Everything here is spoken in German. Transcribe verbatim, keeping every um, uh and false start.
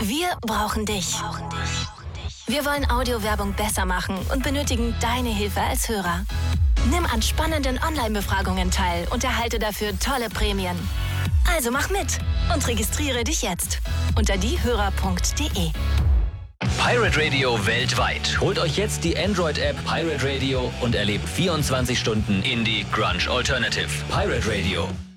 Wir brauchen dich. Wir wollen Audiowerbung besser machen und benötigen deine Hilfe als Hörer. Nimm an spannenden Online-Befragungen teil und erhalte dafür tolle Prämien. Also mach mit und registriere dich jetzt unter diehörer punkt de. Pirate Radio weltweit. Holt euch jetzt die Android-App Pirate Radio und erlebt vierundzwanzig Stunden Indie Grunge Alternative. Pirate Radio.